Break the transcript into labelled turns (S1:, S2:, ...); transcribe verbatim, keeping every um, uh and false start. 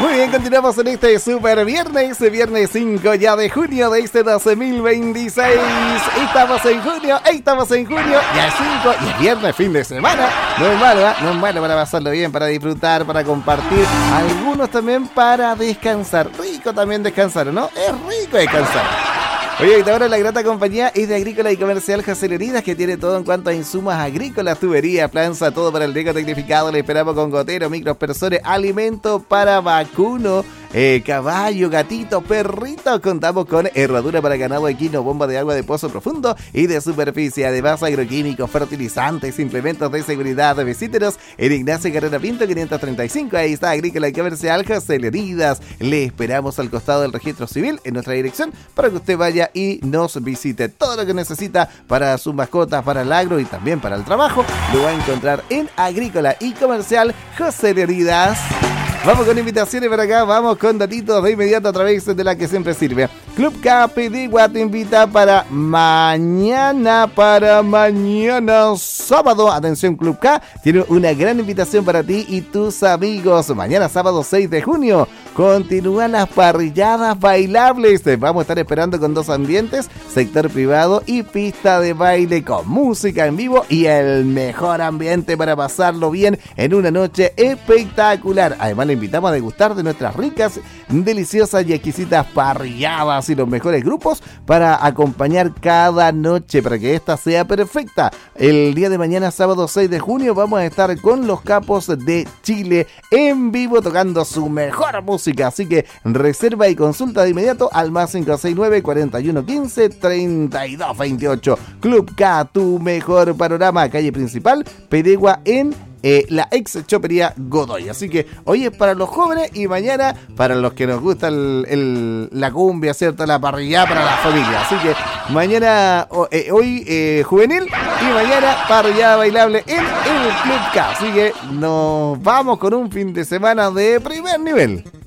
S1: Muy bien, continuamos en este super viernes, viernes cinco ya de junio de este doce mil veintiséis. Estamos en junio, estamos en junio, ya es cinco y es viernes, fin de semana. No es malo, ¿eh? No es malo para pasarlo bien, para disfrutar, para compartir. Algunos también para descansar. Rico también descansar, ¿no? Es rico descansar. Oye, ahora la grata compañía es de Agrícola y Comercial José Leonidas, que tiene todo en cuanto a insumos agrícolas, tuberías, planza, todo para el riego tecnificado. Le esperamos con gotero, microaspersores, alimento para vacuno, eh, caballo, gatito, perrito. Contamos con herradura para ganado equino, bomba de agua de pozo profundo y de superficie. Además, agroquímicos, fertilizantes, implementos de seguridad. Visítenos en Ignacio Carrera Pinto quinientos treinta y cinco. Ahí está Agrícola y Comercial José Leonidas. Le esperamos al costado del registro civil en nuestra dirección para que usted vaya y nos visite. Todo lo que necesita para sus mascotas, para el agro y también para el trabajo lo va a encontrar en Agrícola y Comercial José Leonidas. Vamos con invitaciones para acá, vamos con datitos de inmediato a través de la que siempre sirve. Club K Pedegua te invita para mañana, para mañana sábado. Atención, Club K tiene una gran invitación para ti y tus amigos. Mañana sábado seis de junio continúan las parrilladas bailables. Te vamos a estar esperando con dos ambientes, sector privado y pista de baile con música en vivo y el mejor ambiente para pasarlo bien en una noche espectacular. Además, le invitamos a degustar de nuestras ricas, deliciosas y exquisitas parrilladas y los mejores grupos para acompañar cada noche para que esta sea perfecta. El día de mañana, sábado seis de junio, vamos a estar con los Capos de Chile en vivo tocando su mejor música. Así que reserva y consulta de inmediato al más cinco seis nueve, cuarenta y uno, quince, treinta y dos veintiocho. Club K, tu mejor panorama, calle principal, Pedegua en Eh, la ex chopería Godoy. Así que hoy es para los jóvenes y mañana para los que nos gusta el, el, la cumbia, ¿cierto? La parrilla para la familia. Así que mañana, eh, hoy eh, juvenil y mañana parrillada bailable en el Club K. Así que nos vamos con un fin de semana de primer nivel.